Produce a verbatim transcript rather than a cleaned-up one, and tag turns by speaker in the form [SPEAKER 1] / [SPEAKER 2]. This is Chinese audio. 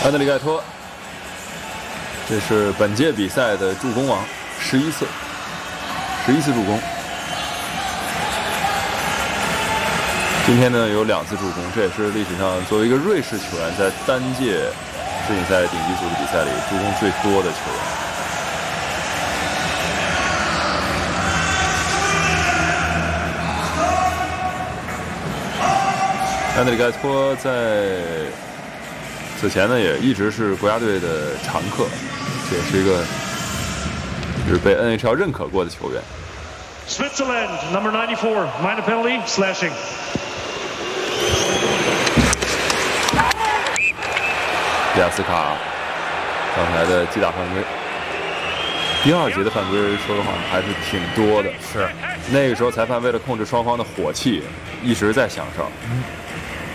[SPEAKER 1] 安德里盖托，这是本届比赛的助攻王，十一次，十一次助攻。今天呢有两次助攻，这也是历史上作为一个瑞士球员在单届世锦赛顶级组织比赛里助攻最多的球员。安德里盖托在此前呢也一直是国家队的常客，这也是一个就是被 N H L 认可过的球员。
[SPEAKER 2] Switzerland number ninety-four minor penalty slashing。
[SPEAKER 1] 迪亚斯卡刚才的击打犯规，第二节的犯规说实话还是挺多的。
[SPEAKER 3] 是，
[SPEAKER 1] 那个时候裁判为了控制双方的火气，一直在响哨。
[SPEAKER 3] 嗯